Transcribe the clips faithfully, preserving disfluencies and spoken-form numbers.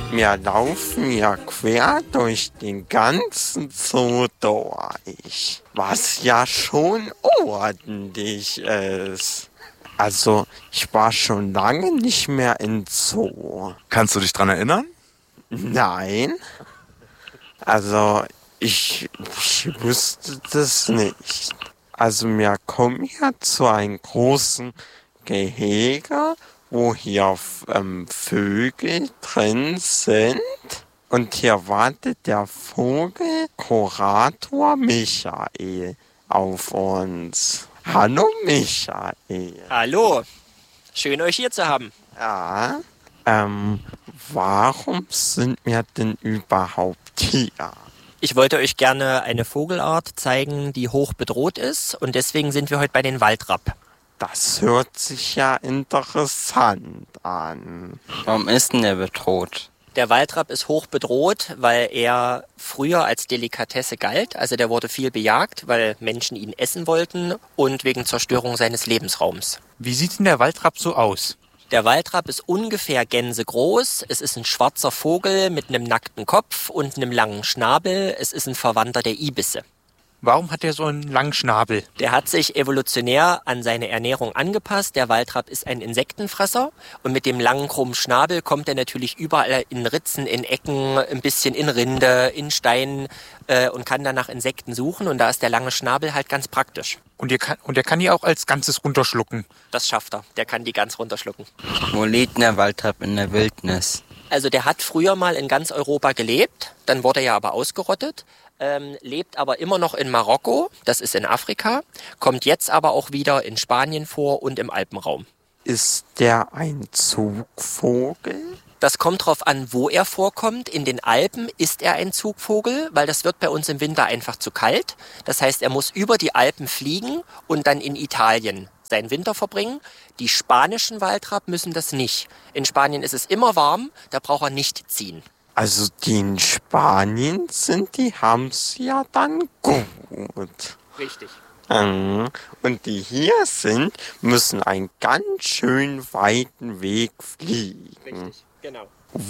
Wir laufen ja quer durch den ganzen Zoo durch, was ja schon ordentlich ist. Also, ich war schon lange nicht mehr im Zoo. Kannst du dich dran erinnern? Nein. Also, ich, ich wüsste das nicht. Also, wir kommen ja zu einem großen Gehege, wo hier ähm, Vögel drin sind. Und hier wartet der Vogelkurator Michael auf uns. Hallo Michael. Hallo, schön euch hier zu haben. Ja, ähm, warum sind wir denn überhaupt hier? Ich wollte euch gerne eine Vogelart zeigen, die hoch bedroht ist, und deswegen sind wir heute bei den Waldrapp. Das hört sich ja interessant an. Warum ist denn der bedroht? Der Waldrapp ist hoch bedroht, weil er früher als Delikatesse galt. Also der wurde viel bejagt, weil Menschen ihn essen wollten und wegen Zerstörung seines Lebensraums. Wie sieht denn der Waldrapp so aus? Der Waldrapp ist ungefähr gänsegroß. Es ist ein schwarzer Vogel mit einem nackten Kopf und einem langen Schnabel. Es ist ein Verwandter der Ibisse. Warum hat er so einen langen Schnabel? Der hat sich evolutionär an seine Ernährung angepasst. Der Waldrapp ist ein Insektenfresser und mit dem langen, krummen Schnabel kommt er natürlich überall in Ritzen, in Ecken, ein bisschen in Rinde, in Steinen äh, und kann dann nach Insekten suchen. Und da ist der lange Schnabel halt ganz praktisch. Und er kann, und er kann die auch als Ganzes runterschlucken? Das schafft er. Der kann die ganz runterschlucken. Wo lebt denn der Waldrapp in der Wildnis? Also der hat früher mal in ganz Europa gelebt, dann wurde er aber ausgerottet. Ähm, lebt aber immer noch in Marokko, das ist in Afrika, kommt jetzt aber auch wieder in Spanien vor und im Alpenraum. Ist der ein Zugvogel? Das kommt drauf an, wo er vorkommt. In den Alpen ist er ein Zugvogel, weil das wird bei uns im Winter einfach zu kalt. Das heißt, er muss über die Alpen fliegen und dann in Italien seinen Winter verbringen. Die spanischen Waldrapp müssen das nicht. In Spanien ist es immer warm, da braucht er nicht ziehen. Also die in Spanien sind, die haben's ja dann gut. Richtig. Mhm. Und die hier sind, müssen einen ganz schön weiten Weg fliegen. Richtig, genau.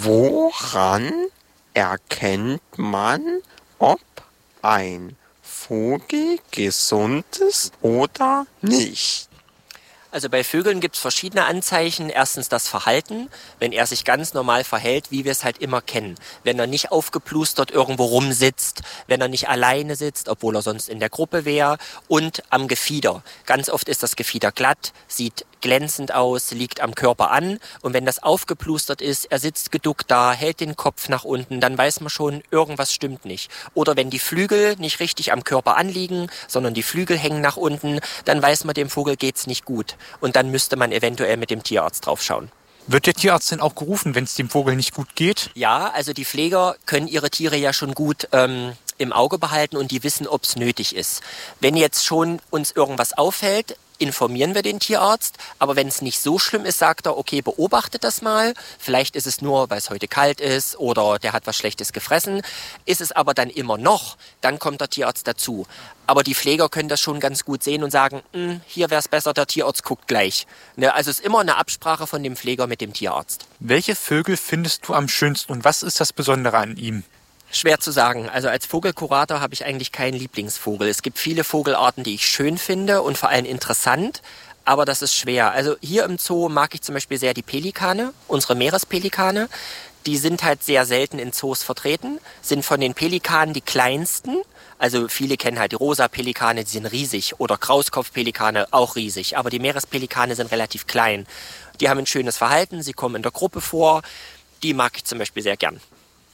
Woran erkennt man, ob ein Vogel gesund ist oder nicht? Also bei Vögeln gibt es verschiedene Anzeichen. Erstens das Verhalten, wenn er sich ganz normal verhält, wie wir es halt immer kennen. Wenn er nicht aufgeplustert irgendwo rumsitzt, wenn er nicht alleine sitzt, obwohl er sonst in der Gruppe wäre. Und am Gefieder. Ganz oft ist das Gefieder glatt, sieht glänzend aus, liegt am Körper an. Und wenn das aufgeplustert ist, er sitzt geduckt da, hält den Kopf nach unten, dann weiß man schon, irgendwas stimmt nicht. Oder wenn die Flügel nicht richtig am Körper anliegen, sondern die Flügel hängen nach unten, dann weiß man, dem Vogel geht's nicht gut. Und dann müsste man eventuell mit dem Tierarzt drauf schauen. Wird der Tierarzt denn auch gerufen, wenn es dem Vogel nicht gut geht? Ja, also die Pfleger können ihre Tiere ja schon gut ähm, im Auge behalten und die wissen, ob es nötig ist. Wenn jetzt schon uns irgendwas auffällt, informieren wir den Tierarzt, aber wenn es nicht so schlimm ist, sagt er, okay, beobachtet das mal, vielleicht ist es nur, weil es heute kalt ist oder der hat was Schlechtes gefressen, ist es aber dann immer noch, dann kommt der Tierarzt dazu. Aber die Pfleger können das schon ganz gut sehen und sagen, hier wäre es besser, der Tierarzt guckt gleich. Ne, also es ist immer eine Absprache von dem Pfleger mit dem Tierarzt. Welche Vögel findest du am schönsten und was ist das Besondere an ihm? Schwer zu sagen. Also als Vogelkurator habe ich eigentlich keinen Lieblingsvogel. Es gibt viele Vogelarten, die ich schön finde und vor allem interessant, aber das ist schwer. Also hier im Zoo mag ich zum Beispiel sehr die Pelikane, unsere Meerespelikane. Die sind halt sehr selten in Zoos vertreten, sind von den Pelikanen die kleinsten. Also viele kennen halt die rosa Pelikane, die sind riesig, oder Krauskopfpelikane, auch riesig. Aber die Meerespelikane sind relativ klein. Die haben ein schönes Verhalten, sie kommen in der Gruppe vor. Die mag ich zum Beispiel sehr gern.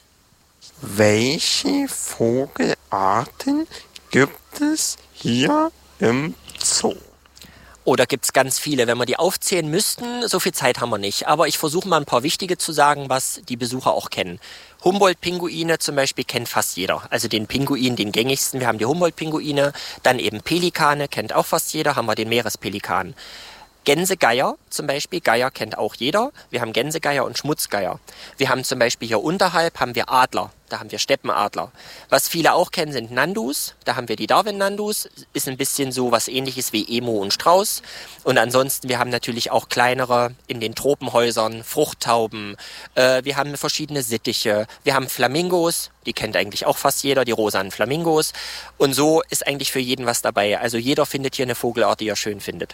Welche Vogelarten gibt es hier im Zoo? Oh, da gibt's ganz viele. Wenn wir die aufzählen müssten, so viel Zeit haben wir nicht. Aber ich versuche mal ein paar wichtige zu sagen, was die Besucher auch kennen. Humboldt-Pinguine zum Beispiel kennt fast jeder. Also den Pinguin, den gängigsten. Wir haben die Humboldt-Pinguine. Dann eben Pelikane, kennt auch fast jeder. Haben wir den Meerespelikan. Gänsegeier zum Beispiel, Geier kennt auch jeder. Wir haben Gänsegeier und Schmutzgeier. Wir haben zum Beispiel hier unterhalb haben wir Adler. Da haben wir Steppenadler. Was viele auch kennen, sind Nandus. Da haben wir die Darwin-Nandus. Ist ein bisschen so was Ähnliches wie Emu und Strauß. Und ansonsten, wir haben natürlich auch kleinere in den Tropenhäusern, Fruchttauben. Äh, wir haben verschiedene Sittiche. Wir haben Flamingos. Die kennt eigentlich auch fast jeder, die rosanen Flamingos. Und so ist eigentlich für jeden was dabei. Also jeder findet hier eine Vogelart, die er schön findet.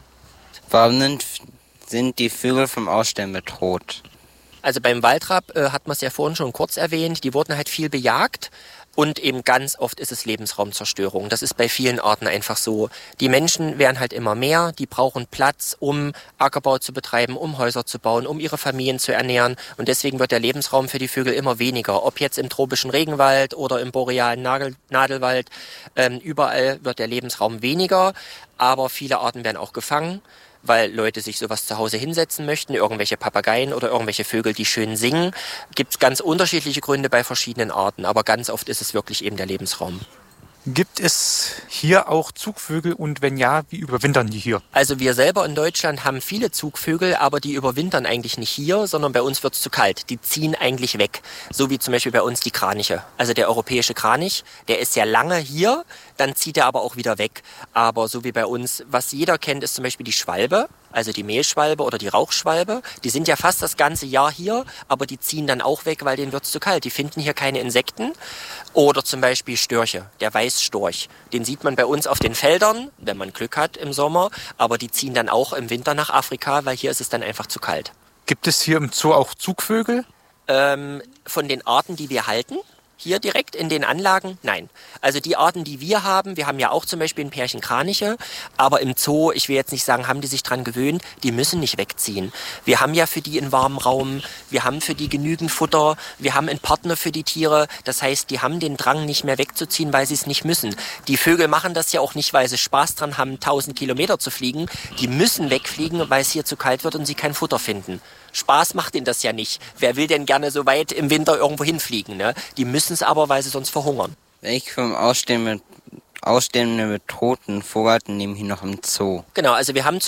Warum sind die Vögel vom Aussterben bedroht? Also beim Waldrapp äh, hat man es ja vorhin schon kurz erwähnt, die wurden halt viel bejagt und eben ganz oft ist es Lebensraumzerstörung. Das ist bei vielen Arten einfach so. Die Menschen werden halt immer mehr, die brauchen Platz, um Ackerbau zu betreiben, um Häuser zu bauen, um ihre Familien zu ernähren und deswegen wird der Lebensraum für die Vögel immer weniger. Ob jetzt im tropischen Regenwald oder im borealen Nagel- Nadelwald, ähm, überall wird der Lebensraum weniger, aber viele Arten werden auch gefangen, weil Leute sich sowas zu Hause hinsetzen möchten, irgendwelche Papageien oder irgendwelche Vögel, die schön singen. Gibt es ganz unterschiedliche Gründe bei verschiedenen Arten, aber ganz oft ist es wirklich eben der Lebensraum. Gibt es hier auch Zugvögel und wenn ja, wie überwintern die hier? Also wir selber in Deutschland haben viele Zugvögel, aber die überwintern eigentlich nicht hier, sondern bei uns wird es zu kalt. Die ziehen eigentlich weg, so wie zum Beispiel bei uns die Kraniche. Also der europäische Kranich, der ist ja lange hier, dann zieht er aber auch wieder weg. Aber so wie bei uns, was jeder kennt, ist zum Beispiel die Schwalbe. Also die Mehlschwalbe oder die Rauchschwalbe, die sind ja fast das ganze Jahr hier, aber die ziehen dann auch weg, weil denen wird es zu kalt. Die finden hier keine Insekten. Oder zum Beispiel Störche, der Weißstorch. Den sieht man bei uns auf den Feldern, wenn man Glück hat im Sommer, aber die ziehen dann auch im Winter nach Afrika, weil hier ist es dann einfach zu kalt. Gibt es hier im Zoo auch Zugvögel? Ähm, von den Arten, die wir halten, hier direkt in den Anlagen? Nein. Also die Arten, die wir haben, wir haben ja auch zum Beispiel ein Pärchen Kraniche, aber im Zoo, ich will jetzt nicht sagen, haben die sich dran gewöhnt, die müssen nicht wegziehen. Wir haben ja für die einen warmen Raum, wir haben für die genügend Futter, wir haben einen Partner für die Tiere, das heißt, die haben den Drang nicht mehr wegzuziehen, weil sie es nicht müssen. Die Vögel machen das ja auch nicht, weil sie Spaß dran haben, tausend Kilometer zu fliegen, die müssen wegfliegen, weil es hier zu kalt wird und sie kein Futter finden. Spaß macht ihnen das ja nicht. Wer will denn gerne so weit im Winter irgendwo hinfliegen, ne? Die müssen es aber, weil sie sonst verhungern. Welche vom Aussterben, aussterbenden bedrohten Vogelarten leben hier noch im Zoo? Genau, also wir haben